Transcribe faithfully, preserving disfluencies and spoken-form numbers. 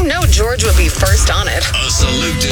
know George would be first on it. A salute to